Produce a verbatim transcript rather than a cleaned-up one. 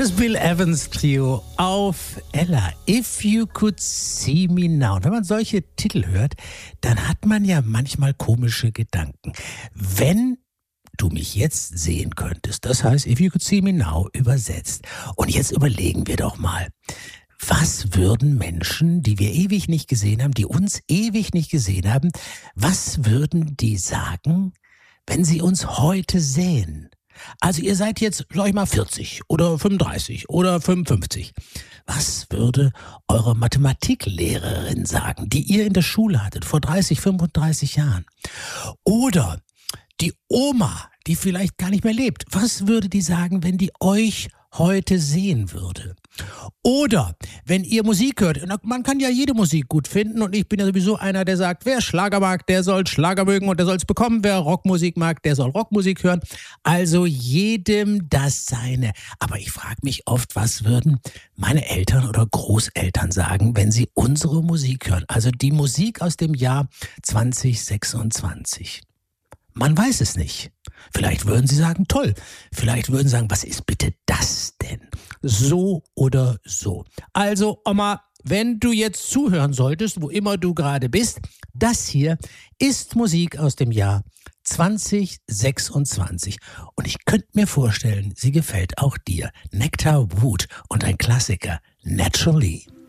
Das Bill Evans Trio auf Ella. If You Could See Me Now. Und wenn man solche Titel hört, dann hat man ja manchmal komische Gedanken. Wenn du mich jetzt sehen könntest, das heißt, If You Could See Me Now übersetzt. Und jetzt überlegen wir doch mal, was würden Menschen, die wir ewig nicht gesehen haben, die uns ewig nicht gesehen haben, was würden die sagen, wenn sie uns heute sehen? Also ihr seid jetzt, sag ich mal, vierzig oder fünfunddreißig oder fünfundfünfzig. Was würde eure Mathematiklehrerin sagen, die ihr in der Schule hattet, vor dreißig, fünfunddreißig Jahren? Oder die Oma, die vielleicht gar nicht mehr lebt. Was würde die sagen, wenn die euch heute sehen würde? Oder wenn ihr Musik hört, man kann ja jede Musik gut finden und ich bin ja sowieso einer, der sagt, wer Schlager mag, der soll Schlager mögen und der soll es bekommen, wer Rockmusik mag, der soll Rockmusik hören. Also jedem das Seine. Aber ich frage mich oft, was würden meine Eltern oder Großeltern sagen, wenn sie unsere Musik hören? Also die Musik aus dem Jahr zwanzig sechsundzwanzig. Man weiß es nicht. Vielleicht würden sie sagen, toll. Vielleicht würden sie sagen, was ist bitte das denn? So oder so. Also, Oma, wenn du jetzt zuhören solltest, wo immer du gerade bist, das hier ist Musik aus dem Jahr zwanzig sechsundzwanzig. Und ich könnte mir vorstellen, sie gefällt auch dir. Nectar Wood und ein Klassiker, Naturally.